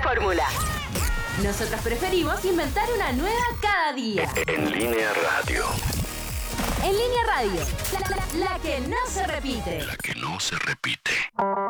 fórmula. Nosotros preferimos inventar una nueva cada día. En Línea Radio. En Línea Radio, la que no se repite. La que no se repite.